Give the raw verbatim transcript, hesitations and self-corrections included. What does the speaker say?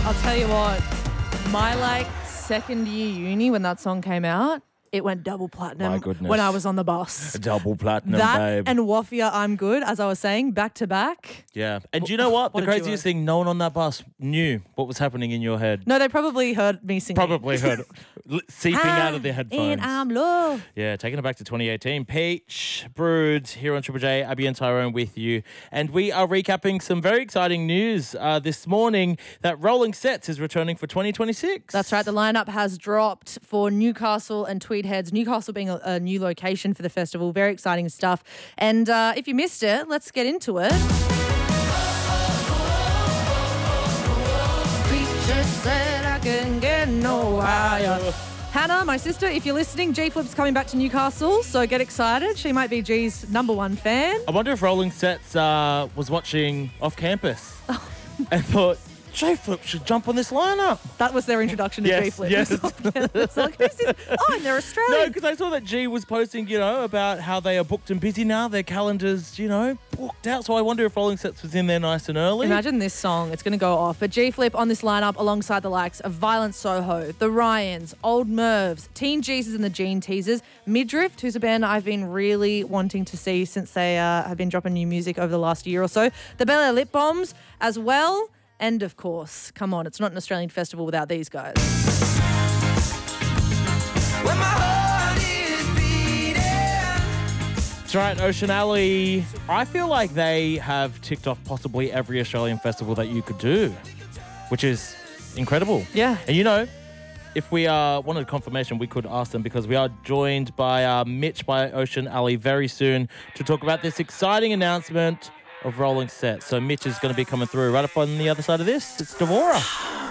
I'll tell you what, my like second year uni when that song came out, it went double platinum My goodness. when I was on the bus. Double platinum, That babe. and Wafia, I'm Good, as I was saying, back to back. Yeah. And do you know what? What the a duo. craziest thing, no one on that bus knew what was happening in your head. No, they probably heard me singing. Probably heard it l- seeping out of their headphones. And I'm love. Yeah, taking it back to twenty eighteen. Peach, Brood, here on Triple J, Abby and Tyrone with you. And we are recapping some very exciting news uh, this morning that Rolling Sets is returning for twenty twenty-six. That's right. The lineup has dropped for Newcastle and Tweed Heads. Newcastle being a, a new location for the festival. Very exciting stuff. And uh, if you missed it, let's get into it. Preacher said I couldn't get no higher. Hannah, my sister, if you're listening, G-Flip's coming back to Newcastle, so get excited. She might be G's number one fan. I wonder if Rolling Sets uh, was watching Off Campus and thought, J-Flip should jump on this lineup. That was their introduction to Yes, G-Flip. yes. It's like, who's this? Oh, and they're No, Australian. because I saw that G was posting, you know, about how they are booked and busy now. Their calendars, you know, booked out. So I wonder if Rolling Sets was in there nice and early. Imagine this song. It's going to go off. But G-Flip on this lineup alongside the likes of Violent Soho, The Ryans, Old Mervs, Teen Jesus and the Gene Teasers, Midriff, who's a band I've been really wanting to see since they uh, have been dropping new music over the last year or so, the Bel Air Lip Bombs as well. And, of course, come on, it's not an Australian festival without these guys. When my heart is beating. That's right, Ocean Alley. I feel like they have ticked off possibly every Australian festival that you could do, which is incredible. Yeah. And, you know, if we uh, wanted confirmation, we could ask them because we are joined by uh, Mitch by Ocean Alley very soon to talk about this exciting announcement of Rolling Sets. So Mitch is going to be coming through right up on the other side of this. It's Devora.